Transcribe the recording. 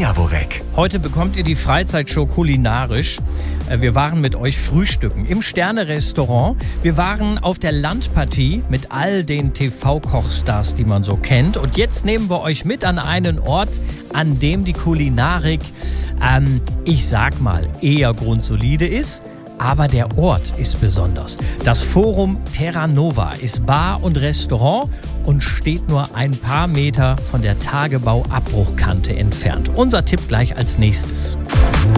Jaworek. Heute bekommt ihr die Freizeitshow kulinarisch. Wir waren mit euch frühstücken im Sterne-Restaurant. Wir waren auf der Landpartie mit all den TV-Kochstars, die man so kennt. Und jetzt nehmen wir euch mit an einen Ort, an dem die Kulinarik, ich sag mal, eher grundsolide ist. Aber der Ort ist besonders. Das Forum Terra Nova ist Bar und Restaurant und steht nur ein paar Meter von der Tagebau-Abbruchkante entfernt. Unser Tipp gleich als nächstes.